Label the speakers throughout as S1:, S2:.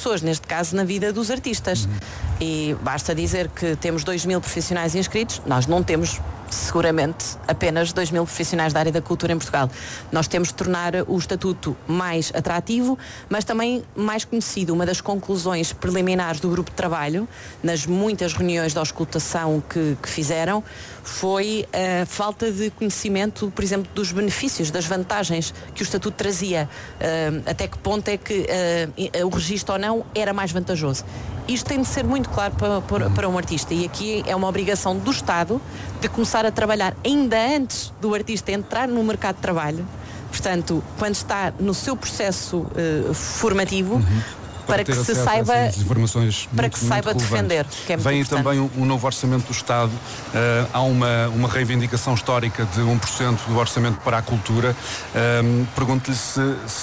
S1: pessoas, neste caso na vida dos artistas. E basta dizer que temos 2.000 profissionais inscritos. Nós não temos seguramente apenas 2.000 profissionais da área da cultura em Portugal. Nós temos de tornar o estatuto mais atrativo, mas também mais conhecido. Uma das conclusões preliminares do grupo de trabalho, nas muitas reuniões de auscultação que fizeram, foi a falta de conhecimento, por exemplo, dos benefícios, das vantagens que o estatuto trazia. Até que ponto é que o registro ou não era mais vantajoso. Isto tem de ser muito claro para um artista, e aqui é uma obrigação do Estado de começar a trabalhar ainda antes do artista entrar no mercado de trabalho, portanto, quando está no seu processo formativo, para que se saiba, para que se saiba defender. Que é muito
S2: Vem
S1: importante.
S2: também um novo orçamento do Estado. Há uma reivindicação histórica de 1% do orçamento para a cultura. Pergunto-lhe se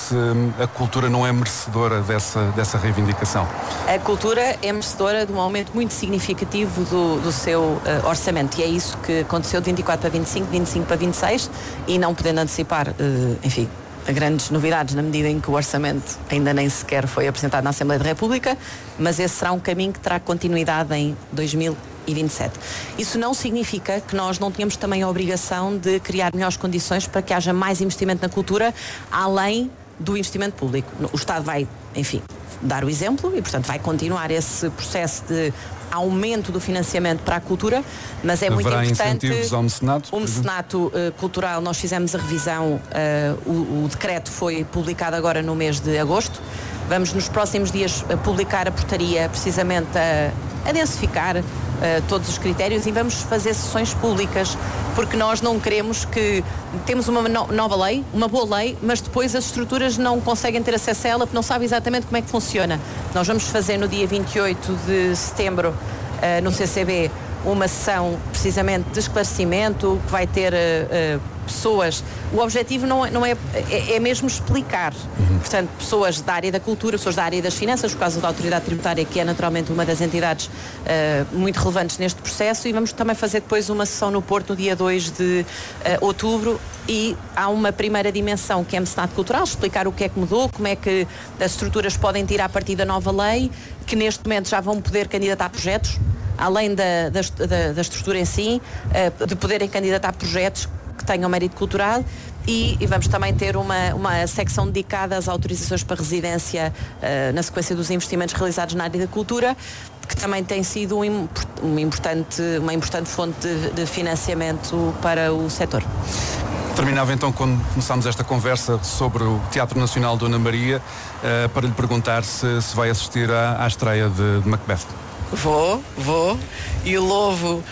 S2: a cultura não é merecedora dessa reivindicação.
S1: A cultura é merecedora de um aumento muito significativo do seu orçamento, e é isso que aconteceu de 24 para 25, 25 para 26, e não podendo antecipar, enfim, grandes novidades na medida em que o orçamento ainda nem sequer foi apresentado na Assembleia da República, mas esse será um caminho que terá continuidade em 2027. Isso não significa que nós não tenhamos também a obrigação de criar melhores condições para que haja mais investimento na cultura, além do investimento público. O Estado vai, enfim, dar o exemplo e, portanto, vai continuar esse processo de aumento do financiamento para a cultura, mas é muito importante.
S2: Incentivos ao mecenato?
S1: O mecenato cultural, nós fizemos a revisão, o decreto foi publicado agora no mês de agosto. Vamos nos próximos dias publicar a portaria precisamente a densificar todos os critérios, e vamos fazer sessões públicas, porque nós não queremos que temos uma nova lei, uma boa lei, mas depois as estruturas não conseguem ter acesso a ela porque não sabem exatamente como é que funciona. Nós vamos fazer no dia 28 de setembro no CCB uma sessão precisamente de esclarecimento, que vai ter pessoas. O objetivo é mesmo explicar. Portanto, pessoas da área da cultura, pessoas da área das finanças, por causa da autoridade tributária, que é naturalmente uma das entidades muito relevantes neste processo, e vamos também fazer depois uma sessão no Porto no dia 2 de outubro, e há uma primeira dimensão que é mecenato cultural, explicar o que é que mudou, como é que as estruturas podem tirar a partir da nova lei, que neste momento já vão poder candidatar projetos, além da estrutura em si, de poderem candidatar projetos que tenham mérito cultural, e vamos também ter uma secção dedicada às autorizações para residência na sequência dos investimentos realizados na área da cultura, que também tem sido uma importante fonte de financiamento para o setor.
S2: Terminava então, quando começámos esta conversa sobre o Teatro Nacional Dona Maria, para lhe perguntar se vai assistir à estreia de Macbeth.
S1: Vou e louvo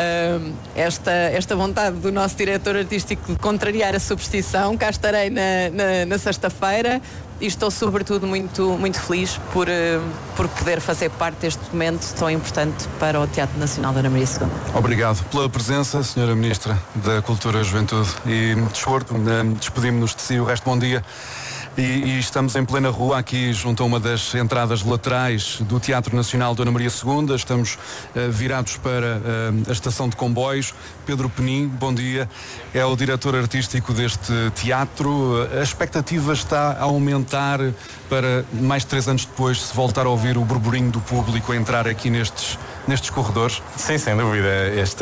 S1: esta vontade do nosso diretor artístico de contrariar a superstição. Cá estarei na sexta-feira e estou sobretudo muito, muito feliz por poder fazer parte deste momento tão importante para o Teatro Nacional Dona Maria II.
S2: Obrigado pela presença, Sra. Ministra da Cultura, Juventude e Desporto. Despedimos-nos de si, o resto bom dia. E estamos em plena rua, aqui junto a uma das entradas laterais do Teatro Nacional Dona Maria II. Estamos virados para a estação de comboios. Pedro Penin, bom dia. É o diretor artístico deste teatro. A expectativa está a aumentar para, mais de 3 anos depois, se voltar a ouvir o burburinho do público a entrar aqui nestes corredores?
S3: Sim, sem dúvida. Esta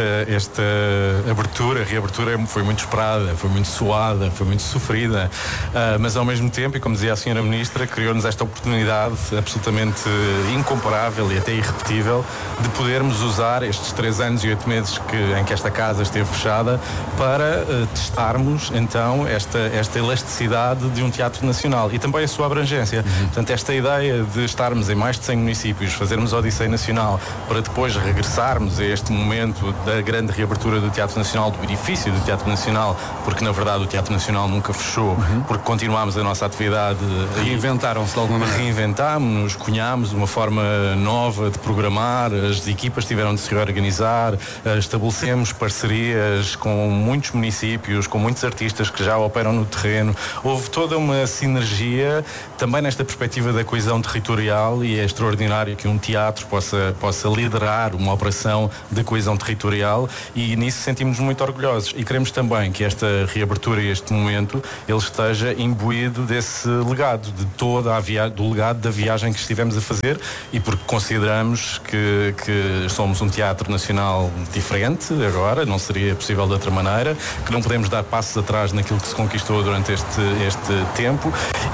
S3: reabertura foi muito esperada, foi muito suada, foi muito sofrida, mas ao mesmo tempo, e como dizia a Sra. Ministra, criou-nos esta oportunidade absolutamente incomparável e até irrepetível de podermos usar estes 3 anos e 8 meses em que esta casa esteve fechada para testarmos então esta elasticidade de um teatro nacional e também a sua abrangência. Portanto, esta ideia de estarmos em mais de 100 municípios, fazermos a Odisseia Nacional, para depois regressarmos a este momento da grande reabertura do Teatro Nacional, do edifício do Teatro Nacional, porque na verdade o Teatro Nacional nunca fechou, porque continuámos a nossa atividade.
S2: Reinventaram-se de alguma maneira.
S3: Reinventámos-nos, cunhámos uma forma nova de programar, as equipas tiveram de se reorganizar, estabelecemos parcerias com muitos municípios, com muitos artistas que já operam no terreno. Houve toda uma sinergia, também nesta perspectiva da coesão territorial, e é extraordinário que um teatro possa liderar declarar uma operação de coesão territorial, e nisso sentimos muito orgulhosos, e queremos também que esta reabertura e este momento ele esteja imbuído desse legado, de toda do legado da viagem que estivemos a fazer, e porque consideramos que somos um teatro nacional diferente agora, não seria possível de outra maneira, que não podemos dar passos atrás naquilo que se conquistou durante este tempo,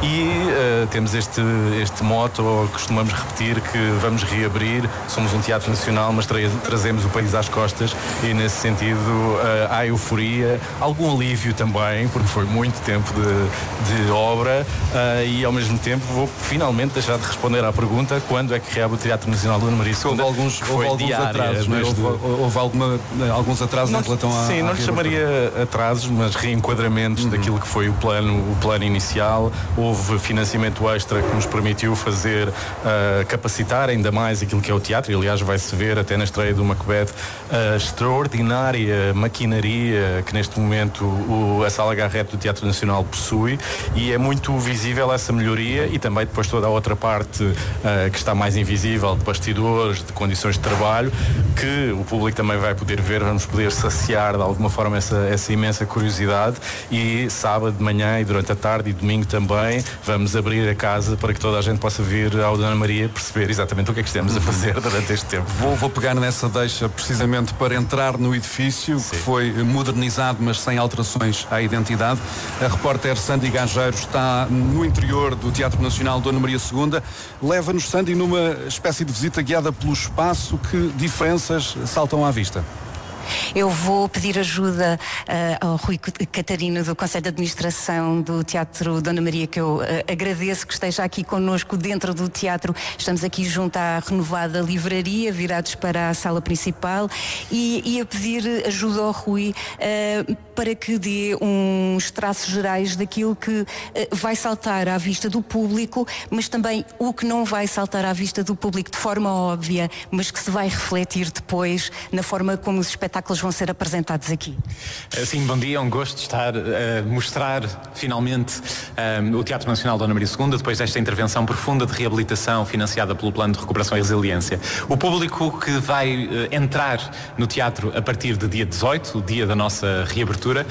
S3: e temos este moto, costumamos repetir que vamos reabrir, somos um teatro nacional, mas trazemos o país às costas, e nesse sentido há euforia, algum alívio também, porque foi muito tempo de obra, e ao mesmo tempo vou finalmente deixar de responder à pergunta quando é que reabre o Teatro Nacional Dona Maria II.
S2: Houve alguns atrasos, não é? Houve alguns atrasos em relação à...
S3: Sim, não lhe chamaria atrasos, mas reenquadramentos daquilo que foi o plano inicial. Houve financiamento extra que nos permitiu capacitar ainda mais aquilo que é o teatro, e aliás vai-se ver até na estreia do Macbeth a extraordinária maquinaria que neste momento a Sala Garrett do Teatro Nacional possui, e é muito visível essa melhoria, e também depois toda a outra parte que está mais invisível, de bastidores, de condições de trabalho, que o público também vai poder ver, vamos poder saciar de alguma forma essa imensa curiosidade, e sábado de manhã e durante a tarde e domingo também vamos abrir a casa para que toda a gente possa vir ao Dona Maria perceber exatamente o que é que estamos a fazer durante este tempo.
S2: Vou pegar nessa deixa precisamente para entrar no edifício. Sim. Que foi modernizado, mas sem alterações à identidade. A repórter Sandy Gageiro está no interior do Teatro Nacional Dona Maria II. Leva-nos, Sandy, numa espécie de visita guiada pelo espaço. Que diferenças saltam à vista?
S4: Eu vou pedir ajuda ao Rui Catarino do Conselho de Administração do Teatro Dona Maria, que eu agradeço que esteja aqui connosco dentro do teatro. Estamos aqui junto à renovada livraria, virados para a sala principal, e a pedir ajuda ao Rui para que dê uns traços gerais daquilo que vai saltar à vista do público, mas também o que não vai saltar à vista do público de forma óbvia, mas que se vai refletir depois na forma como os espetáculos vão ser apresentados aqui.
S5: Sim, bom dia, é um gosto estar a mostrar finalmente o Teatro Nacional Dona Maria II, depois desta intervenção profunda de reabilitação financiada pelo Plano de Recuperação e Resiliência. O público que vai entrar no teatro a partir de dia 18, o dia da nossa reabertura,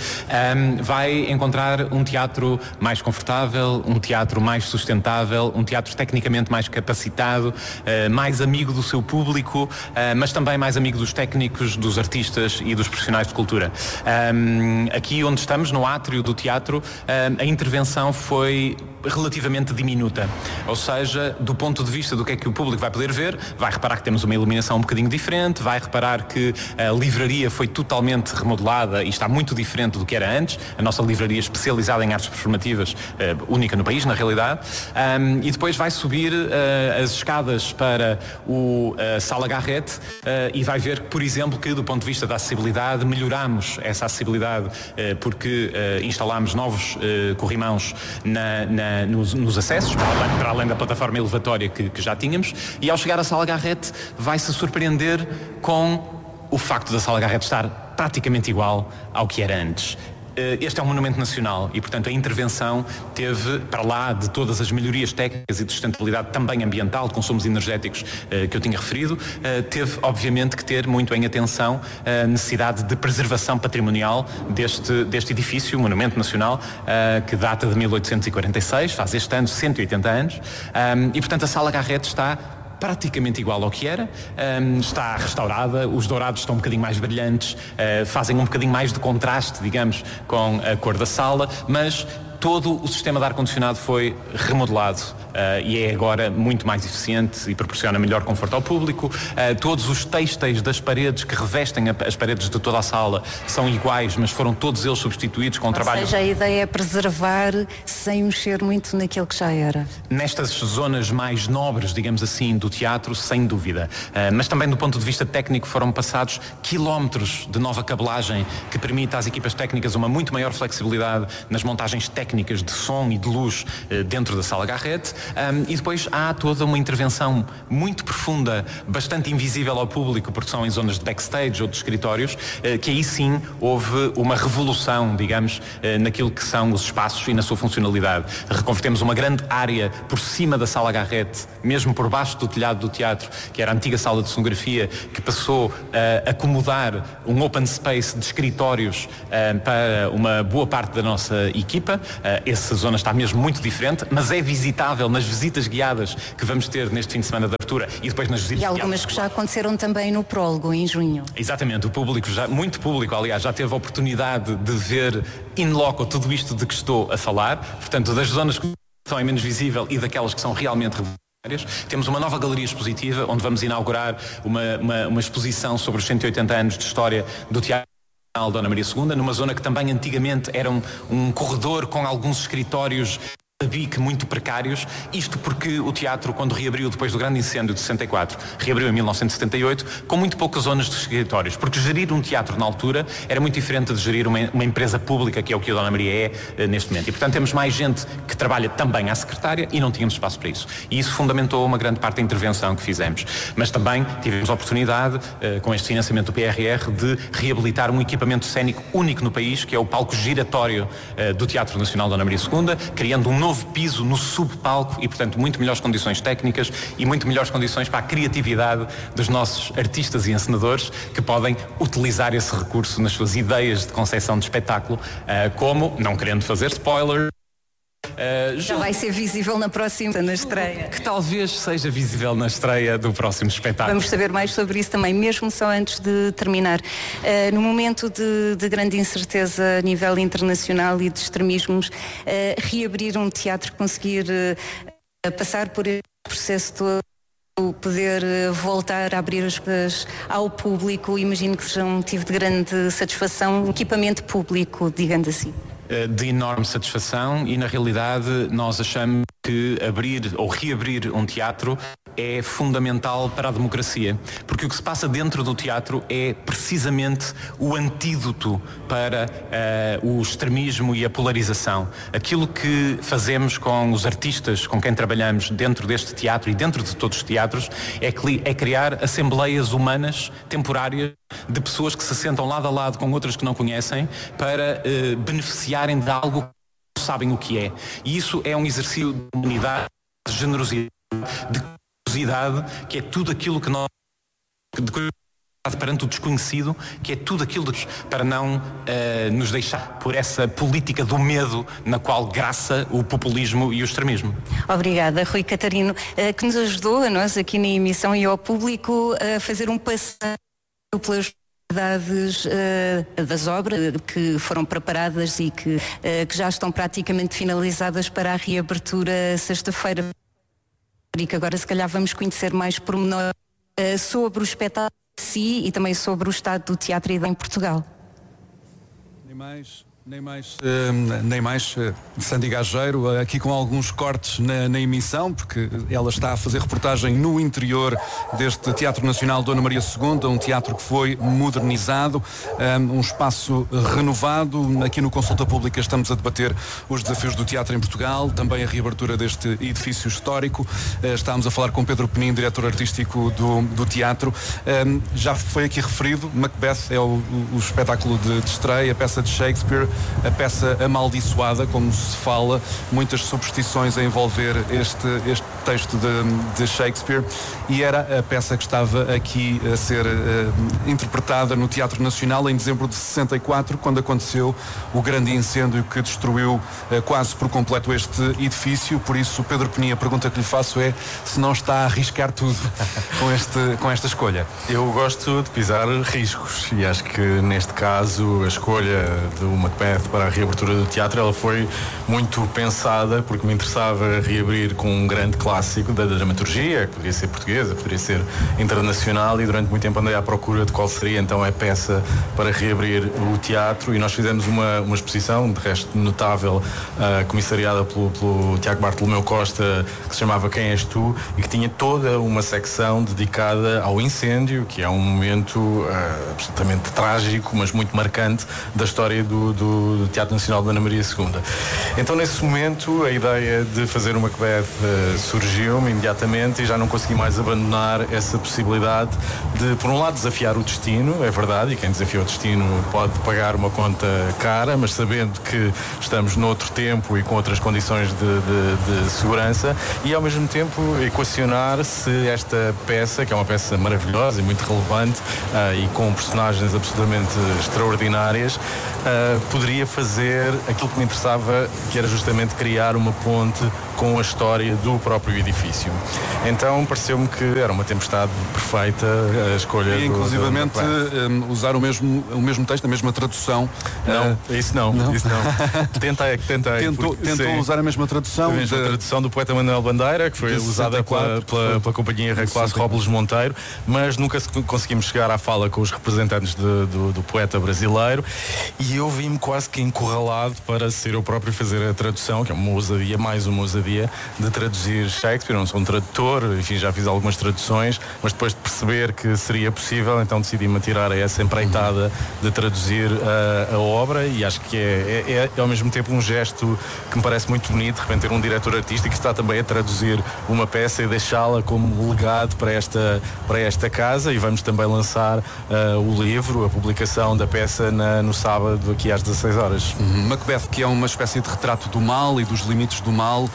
S5: vai encontrar um teatro mais confortável, um teatro mais sustentável, um teatro tecnicamente mais capacitado, mais amigo do seu público, mas também mais amigo dos técnicos, dos artistas e dos profissionais de cultura. Aqui onde estamos, no átrio do teatro, a intervenção foi relativamente diminuta. Ou seja, do ponto de vista do que é que o público vai poder ver, vai reparar que temos uma iluminação um bocadinho diferente, vai reparar que a livraria foi totalmente remodelada e está muito diferente do que era antes. A nossa livraria especializada em artes performativas, única no país, na realidade. E depois vai subir as escadas para a Sala Garrett e vai ver, por exemplo, que do ponto de vista da acessibilidade, melhoramos essa acessibilidade porque instalámos novos corrimãos nos acessos, para além da plataforma elevatória que já tínhamos, e ao chegar à Sala Garrett vai-se surpreender com o facto da Sala Garrett estar praticamente igual ao que era antes. Este é um monumento nacional e, portanto, a intervenção teve, para lá de todas as melhorias técnicas e de sustentabilidade também ambiental, de consumos energéticos que eu tinha referido, teve, obviamente, que ter muito em atenção a necessidade de preservação patrimonial deste edifício, monumento nacional, que data de 1846, faz este ano 180 anos, e, portanto, a Sala Garrett está praticamente igual ao que era, está restaurada, os dourados estão um bocadinho mais brilhantes, fazem um bocadinho mais de contraste, digamos, com a cor da sala, mas todo o sistema de ar-condicionado foi remodelado e é agora muito mais eficiente e proporciona melhor conforto ao público. Todos os têxteis das paredes que revestem as paredes de toda a sala são iguais, mas foram todos eles substituídos com trabalho...
S4: Ou seja, a ideia é preservar sem mexer muito naquilo que já era.
S5: Nestas zonas mais nobres, digamos assim, do teatro, sem dúvida. Mas também do ponto de vista técnico foram passados quilómetros de nova cabelagem que permite às equipas técnicas uma muito maior flexibilidade nas montagens técnicas técnicas de som e de luz dentro da Sala Garrett, e depois há toda uma intervenção muito profunda, bastante invisível ao público, porque são em zonas de backstage ou de escritórios, que aí sim houve uma revolução, digamos, naquilo que são os espaços e na sua funcionalidade. Reconvertemos uma grande área por cima da Sala Garrett, mesmo por baixo do telhado do teatro, que era a antiga sala de cenografia, que passou a acomodar um open space de escritórios para uma boa parte da nossa equipa. Essa zona está mesmo muito diferente, mas é visitável nas visitas guiadas que vamos ter neste fim de semana de abertura e depois nas visitas
S4: guiadas. E algumas que já aconteceram também no prólogo, em junho.
S5: Exatamente, o público, muito público, aliás, já teve a oportunidade de ver in loco tudo isto de que estou a falar, portanto, das zonas que são menos visível e daquelas que são realmente revolucionárias. Temos uma nova galeria expositiva, onde vamos inaugurar uma exposição sobre os 180 anos de história do Teatro Dona Maria II, numa zona que também antigamente era um corredor com alguns escritórios bique muito precários, isto porque o teatro, quando reabriu depois do grande incêndio de 64, reabriu em 1978, com muito poucas zonas de escritórios, porque gerir um teatro na altura era muito diferente de gerir uma empresa pública, que é o que a Dona Maria é neste momento. E, portanto, temos mais gente que trabalha também à secretária e não tínhamos espaço para isso. E isso fundamentou uma grande parte da intervenção que fizemos. Mas também tivemos a oportunidade, com este financiamento do PRR, de reabilitar um equipamento cénico único no país, que é o palco giratório do Teatro Nacional Dona Maria II, criando um novo piso no subpalco e, portanto, muito melhores condições técnicas e muito melhores condições para a criatividade dos nossos artistas e encenadores, que podem utilizar esse recurso nas suas ideias de concepção de espetáculo, como, não querendo fazer spoiler,
S4: já vai ser visível na estreia.
S5: Que talvez seja visível na estreia do próximo espetáculo.
S4: Vamos saber mais sobre isso também, mesmo só antes de terminar. No momento de grande incerteza a nível internacional e de extremismos, reabrir um teatro, conseguir passar por esse processo todo, poder voltar a abrir as portas ao público, imagino que seja um motivo de grande satisfação, um equipamento público, digamos assim.
S5: De enorme satisfação, e na realidade nós achamos que abrir ou reabrir um teatro é fundamental para a democracia, porque o que se passa dentro do teatro é precisamente o antídoto para o extremismo e a polarização. Aquilo que fazemos com os artistas com quem trabalhamos dentro deste teatro e dentro de todos os teatros é criar assembleias humanas temporárias de pessoas que se sentam lado a lado com outras que não conhecem para beneficiarem de algo que não sabem o que é. E isso é um exercício de humanidade, de generosidade, de curiosidade, que é tudo aquilo que nós... de curiosidade perante o desconhecido, que é tudo aquilo para não nos deixar por essa política do medo na qual graça o populismo e o extremismo.
S4: Obrigada, Rui Catarino, que nos ajudou a nós aqui na emissão e ao público a fazer um passeio pelas atividades das obras que foram preparadas e que já estão praticamente finalizadas para a reabertura sexta-feira. E que agora se calhar vamos conhecer mais pormenor sobre o espetáculo em si e também sobre o estado do teatro em Portugal.
S2: Nem mais Sandy Gageiro, aqui com alguns cortes na emissão, porque ela está a fazer reportagem no interior deste Teatro Nacional Dona Maria II, um teatro que foi modernizado, um espaço renovado. Aqui no Consulta Pública estamos a debater os desafios do teatro em Portugal, também a reabertura deste edifício histórico. Estávamos a falar com Pedro Penin, diretor artístico do teatro. Já foi aqui referido, Macbeth é o espetáculo de estreia, a peça de Shakespeare, a peça amaldiçoada, como se fala, muitas superstições a envolver este texto de Shakespeare, e era a peça que estava aqui a ser interpretada no Teatro Nacional em dezembro de 64, quando aconteceu o grande incêndio que destruiu quase por completo este edifício. Por isso, Pedro Penin, a pergunta que lhe faço é se não está a arriscar tudo com esta escolha.
S3: Eu gosto de pisar riscos e acho que neste caso a escolha do Macbeth para a reabertura do teatro, ela foi muito pensada, porque me interessava reabrir com um grande clássico da dramaturgia, que poderia ser portuguesa, poderia ser internacional, e durante muito tempo andei à procura de qual seria então a peça para reabrir o teatro, e nós fizemos uma exposição, de resto notável, comissariada pelo Tiago Bartolomeu Costa, que se chamava Quem És Tu, e que tinha toda uma secção dedicada ao incêndio, que é um momento absolutamente trágico, mas muito marcante da história do do Teatro Nacional Dona Maria II. Então, nesse momento, a ideia de fazer uma Macbeth surgiu-me imediatamente e já não consegui mais abandonar essa possibilidade de, por um lado, desafiar o destino, é verdade, e quem desafia o destino pode pagar uma conta cara, mas sabendo que estamos noutro tempo e com outras condições de segurança, e ao mesmo tempo equacionar se esta peça, que é uma peça maravilhosa e muito relevante e com personagens absolutamente extraordinárias, poderia fazer aquilo que me interessava, que era justamente criar uma ponte com a história do próprio edifício. Então pareceu-me que era uma tempestade perfeita a escolha.
S2: E inclusivamente usar o mesmo texto, a mesma tradução.
S3: Não, isso não. Tentei.
S2: Tentou usar a mesma tradução.
S3: A mesma tradução do poeta Manuel Bandeira, que foi usada pela companhia Reclasse Robles Monteiro, mas nunca conseguimos chegar à fala com os representantes do poeta brasileiro, e eu vi-me quase que encurralado para ser eu próprio fazer a tradução, que é mais uma ousadia de traduzir Shakespeare. Eu não sou um tradutor, enfim, já fiz algumas traduções, mas depois de perceber que seria possível, então decidi-me atirar a essa empreitada de traduzir a obra, e acho que é ao mesmo tempo um gesto que me parece muito bonito, de repente ter um diretor artístico que está também a traduzir uma peça e deixá-la como legado para esta casa, e vamos também lançar o livro, a publicação da peça no sábado, aqui às 16 horas.
S2: Macbeth, que é uma espécie de retrato do mal e dos limites do mal,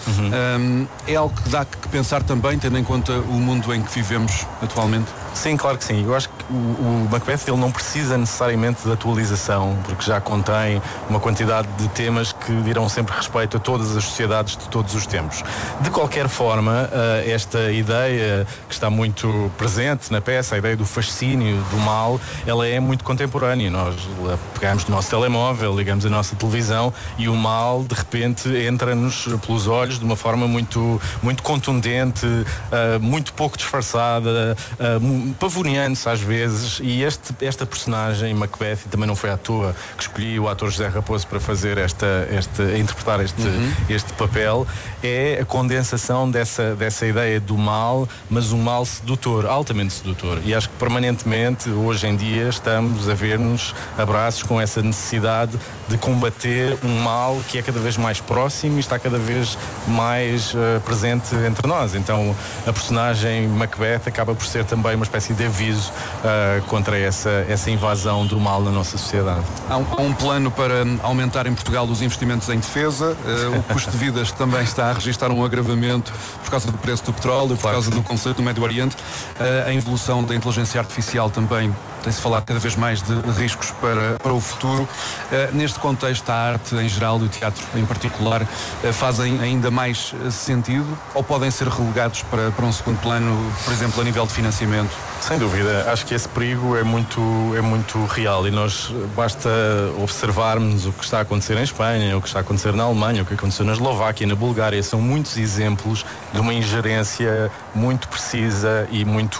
S2: é algo que dá que pensar também, tendo em conta o mundo em que vivemos atualmente?
S3: Sim, claro que sim. Eu acho que o Macbeth ele não precisa necessariamente de atualização, porque já contém uma quantidade de temas que dirão sempre respeito a todas as sociedades de todos os tempos. De qualquer forma, esta ideia que está muito presente na peça, a ideia do fascínio do mal, ela é muito contemporânea. Nós pegamos o nosso telemóvel, ligamos a nossa televisão e o mal, de repente, entra-nos pelos olhos de uma forma muito, muito contundente, muito pouco disfarçada, pavoneando-se às vezes, e esta personagem, Macbeth, e também não foi à toa que escolhi o ator José Raposo para fazer interpretar este papel, é a condensação dessa ideia do mal, mas um mal sedutor, altamente sedutor. E acho que permanentemente, hoje em dia, estamos a ver-nos abraços com essa necessidade de combater um mal que é cada vez mais próximo e está cada vez mais presente entre nós. Então a personagem Macbeth acaba por ser também uma espécie de aviso contra essa invasão do mal na nossa sociedade.
S2: Há um plano para aumentar em Portugal os investimentos em defesa. O custo de vidas também está a registrar um agravamento por causa do preço do petróleo, por causa do conflito no Médio Oriente. A evolução da inteligência artificial também tem-se falado cada vez mais de riscos para o futuro. Neste contexto, a arte em geral e o teatro em particular fazem ainda mais sentido, ou podem ser relegados para um segundo plano, por exemplo, a nível de financiamento?
S3: Sem dúvida, acho que esse perigo é muito real, e nós basta observarmos o que está a acontecer em Espanha, o que está a acontecer na Alemanha, o que aconteceu na Eslováquia, na Bulgária. São muitos exemplos de uma ingerência muito precisa e muito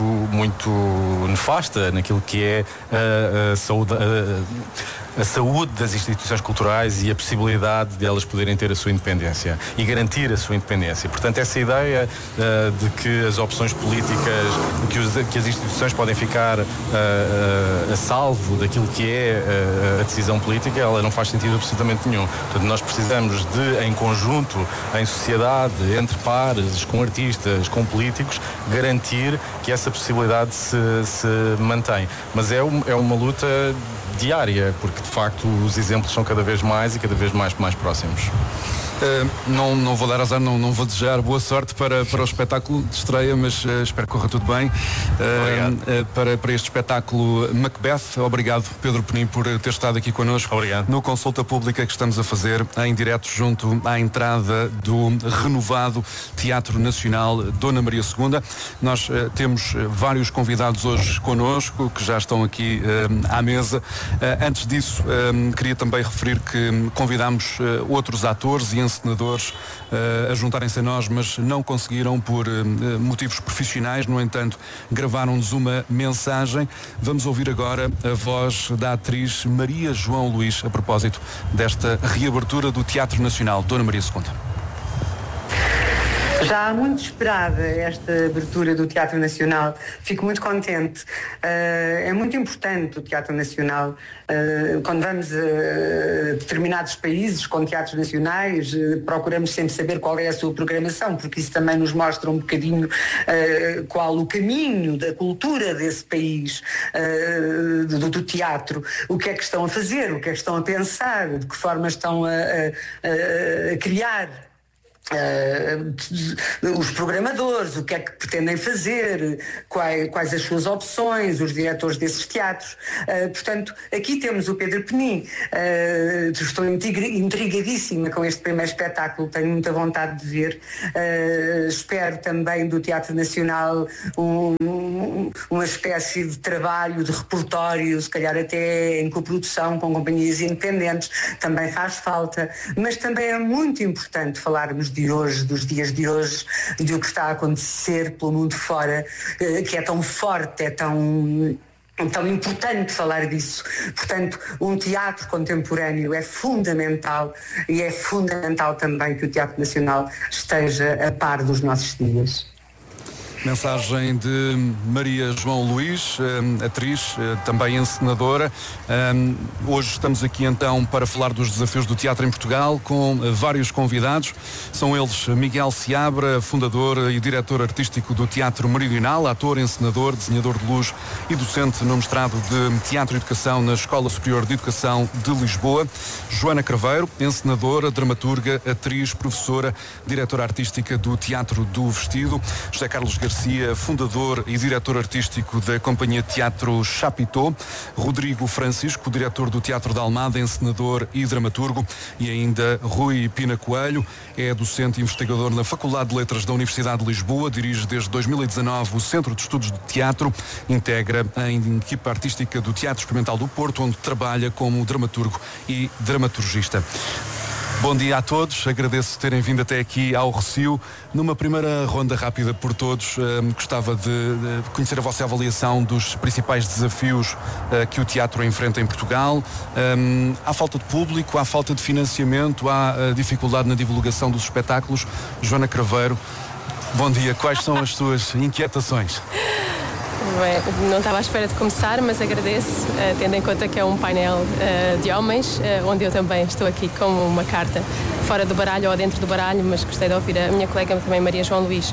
S3: nefasta naquilo que é a saúde das instituições culturais e a possibilidade de elas poderem ter a sua independência e garantir a sua independência. Portanto, essa ideia de que as opções políticas, que as instituições podem ficar a salvo daquilo que é a decisão política, ela não faz sentido absolutamente nenhum. Portanto, nós precisamos de, em conjunto, em sociedade, entre pares, com artistas, com políticos, garantir que essa possibilidade se mantém. Mas é uma luta diária, porque de facto os exemplos são cada vez mais próximos.
S2: Não vou dar azar, não vou desejar boa sorte para o espetáculo de estreia, mas espero que corra tudo bem. Para este espetáculo Macbeth. Obrigado, Pedro Penin, por ter estado aqui connosco.
S3: Obrigado.
S2: No consulta pública que estamos a fazer em direto junto à entrada do renovado Teatro Nacional Dona Maria II. Nós temos vários convidados hoje connosco que já estão aqui à mesa. Antes disso, queria também referir que convidámos outros atores e encenadores a juntarem-se a nós, mas não conseguiram por motivos profissionais. No entanto, gravaram-nos uma mensagem. Vamos ouvir agora a voz da atriz Maria João Luís a propósito desta reabertura do Teatro Nacional Dona Maria II.
S6: Já há muito esperada esta abertura do Teatro Nacional. Fico muito contente. É muito importante o Teatro Nacional. Quando vamos a determinados países com teatros nacionais, procuramos sempre saber qual é a sua programação, porque isso também nos mostra um bocadinho qual o caminho da cultura desse país, do teatro, o que é que estão a fazer, o que é que estão a pensar, de que forma estão a criar os programadores, o que é que pretendem fazer, quais as suas opções, os diretores desses teatros. Portanto, aqui temos o Pedro Penin. Estou intrigadíssima com este primeiro espetáculo, tenho muita vontade de ver. Espero também do Teatro Nacional uma espécie de trabalho de repertório, se calhar até em coprodução com companhias independentes, também faz falta, mas também é muito importante falarmos de hoje, dos dias de hoje, de o que está a acontecer pelo mundo fora, que é tão forte, é tão importante falar disso. Portanto, um teatro contemporâneo é fundamental, e é fundamental também que o Teatro Nacional esteja a par dos nossos dias.
S2: Mensagem de Maria João Luís, atriz, também encenadora. Hoje estamos aqui então para falar dos desafios do teatro em Portugal com vários convidados. São eles Miguel Seabra, fundador e diretor artístico do Teatro Meridional, ator, encenador, desenhador de luz e docente no mestrado de Teatro e Educação na Escola Superior de Educação de Lisboa. Joana Craveiro, encenadora, dramaturga, atriz, professora, diretora artística do Teatro do Vestido. José Carlos Garcia, fundador e diretor artístico da Companhia Teatro Chapitão. Rodrigo Francisco, diretor do Teatro da Almada, encenador e dramaturgo. E ainda Rui Pina Coelho, é docente e investigador na Faculdade de Letras da Universidade de Lisboa, dirige desde 2019 o Centro de Estudos de Teatro, integra a equipa artística do Teatro Experimental do Porto, onde trabalha como dramaturgo e dramaturgista. Bom dia a todos, agradeço terem vindo até aqui ao Rossio. Numa primeira ronda rápida por todos, gostava de conhecer a vossa avaliação dos principais desafios que o teatro enfrenta em Portugal. Há falta de público, há falta de financiamento, há dificuldade na divulgação dos espetáculos. Joana Craveiro, bom dia, quais são as suas inquietações?
S7: Bem, não estava à espera de começar, mas agradeço, tendo em conta que é um painel de homens, onde eu também estou aqui como uma carta fora do baralho ou dentro do baralho, mas gostei de ouvir a minha colega também, Maria João Luís.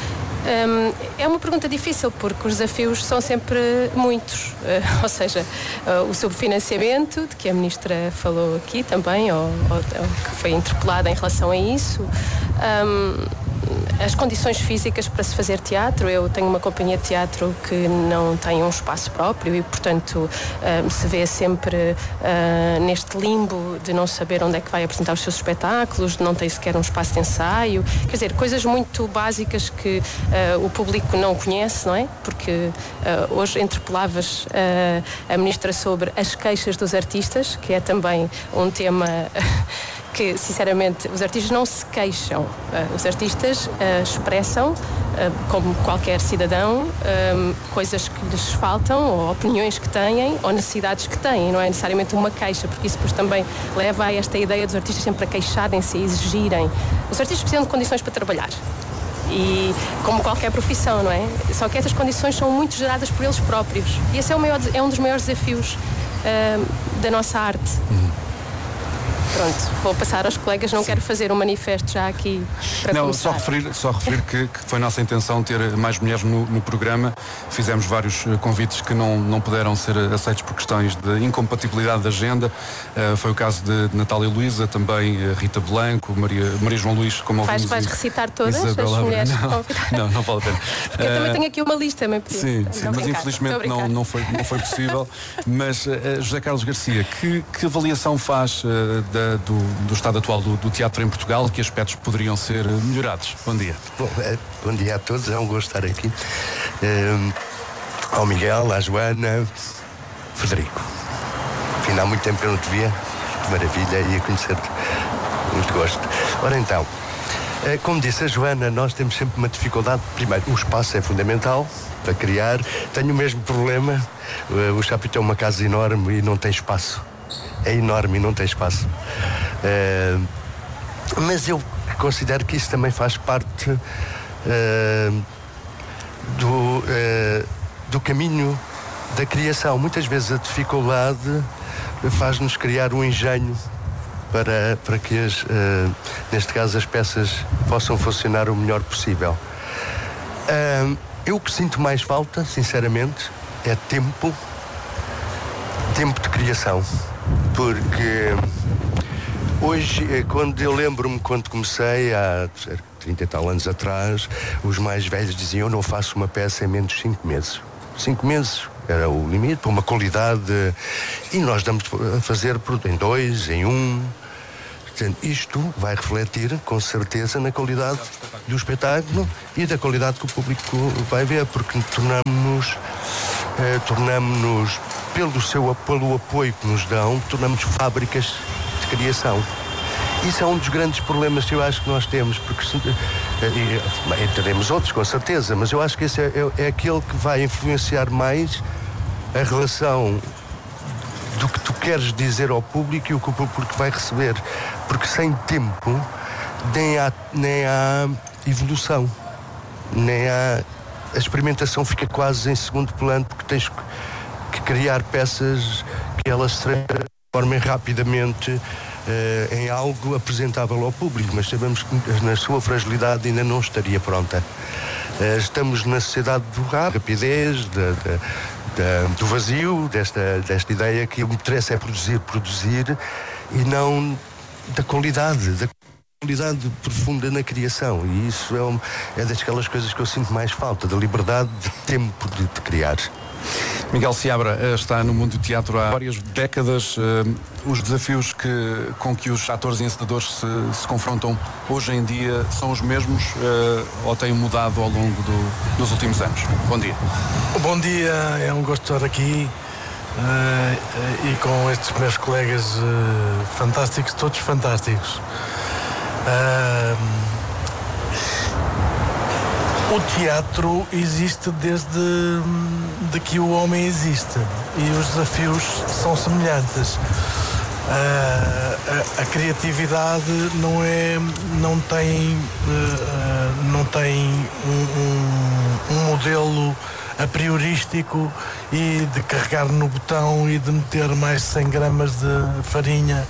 S7: É uma pergunta difícil porque os desafios são sempre muitos, ou seja, o subfinanciamento, de que a Ministra falou aqui também, ou que foi interpelada em relação a isso, as condições físicas para se fazer teatro. Eu tenho uma companhia de teatro que não tem um espaço próprio e, portanto, se vê sempre neste limbo de não saber onde é que vai apresentar os seus espetáculos, de não ter sequer um espaço de ensaio, quer dizer, coisas muito básicas que o público não conhece, não é? Porque hoje interpelavas a Ministra sobre as queixas dos artistas, que é também um tema que, sinceramente, os artistas não se queixam. Os artistas expressam, como qualquer cidadão, coisas que lhes faltam, ou opiniões que têm, ou necessidades que têm. Não é necessariamente uma queixa, porque isso depois também leva a esta ideia dos artistas sempre a queixarem-se, a exigirem. Os artistas precisam de condições para trabalhar. E como qualquer profissão, não é? Só que essas condições são muito geradas por eles próprios. E esse é um dos maiores desafios da nossa arte. Pronto, vou passar aos colegas, não quero fazer um manifesto já aqui para começar.
S2: Só referir que foi nossa intenção ter mais mulheres no programa. Fizemos vários convites que não puderam ser aceitos por questões de incompatibilidade de agenda. Foi o caso de Natália Luísa, também Rita Blanco, Maria João Luís, como ouvimos.
S7: Vais recitar todas as mulheres convidadas?
S2: Não vale a pena.
S7: Porque eu também tenho aqui uma lista,
S2: Sim, mas infelizmente não foi possível. Mas José Carlos Garcia, que avaliação faz do estado atual do teatro em Portugal? Que aspectos poderiam ser melhorados? Bom dia.
S8: Bom dia a todos, é um gosto estar aqui. Ao Miguel, à Joana, Frederico. Afinal, há muito tempo que eu não te via. Que maravilha, ia conhecer-te. Muito gosto. Ora então, como disse a Joana, nós temos sempre uma dificuldade. Primeiro, o espaço é fundamental para criar. Tenho o mesmo problema. O Chapitão é uma casa enorme e não tem espaço. É enorme e não tem espaço. Mas eu considero que isso também faz parte do caminho da criação. Muitas vezes a dificuldade faz-nos criar um engenho para que neste caso as peças possam funcionar o melhor possível. Eu o que sinto mais falta, sinceramente, é tempo de criação, porque hoje, quando eu lembro-me quando comecei há 30 e tal anos atrás, os mais velhos diziam: eu não faço uma peça em menos de 5 meses. 5 meses era o limite para uma qualidade, e nós damos a fazer em 2, em 1. Portanto, isto vai refletir com certeza na qualidade do espetáculo e da qualidade que o público vai ver, porque tornamos-nos pelo apoio que nos dão, tornamos fábricas de criação. Isso é um dos grandes problemas que eu acho que nós temos, porque teremos outros com certeza, mas eu acho que esse é aquele que vai influenciar mais a relação do que tu queres dizer ao público e o que o público vai receber, porque sem tempo nem há evolução, a experimentação fica quase em segundo plano, porque tens que criar peças que elas se transformem rapidamente em algo apresentável ao público, mas sabemos que na sua fragilidade ainda não estaria pronta. Estamos na sociedade do rapidez, do vazio, desta ideia que o que me interessa é produzir e não da qualidade profunda na criação, e isso é daquelas coisas que eu sinto mais falta, da liberdade de tempo de criar.
S2: Miguel Seabra está no mundo do teatro há várias décadas. Os desafios com que os atores e encenadores se confrontam hoje em dia são os mesmos ou têm mudado ao longo dos últimos anos? Bom dia.
S9: Bom dia, é um gosto estar aqui e com estes meus colegas fantásticos, todos fantásticos. O teatro existe desde que o homem existe e os desafios são semelhantes. A criatividade não tem um modelo a priorístico e de carregar no botão e de meter mais 100 gramas de farinha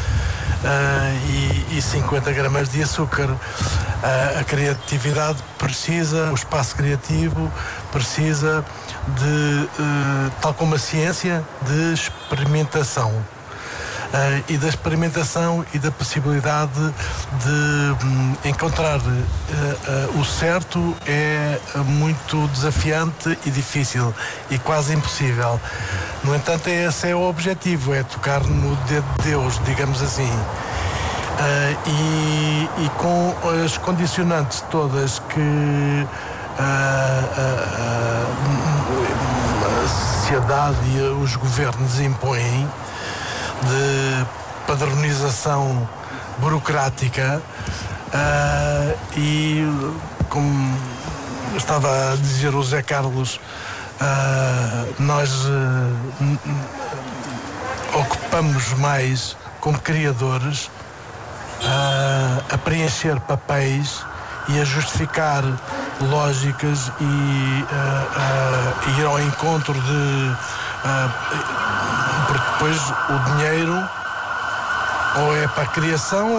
S9: e 50 gramas de açúcar. A criatividade precisa, o espaço criativo precisa de, tal como a ciência, de experimentação. E da experimentação e da possibilidade de encontrar o certo é muito desafiante e difícil e quase impossível. No entanto, esse é o objetivo, é tocar no dedo de Deus, digamos assim. E com as condicionantes todas que a sociedade e os governos impõem, de padronização burocrática, e como estava a dizer o Zé Carlos, nós ocupamos mais como criadores a preencher papéis e a justificar lógicas e ir ao encontro de porque depois o dinheiro ou é para a criação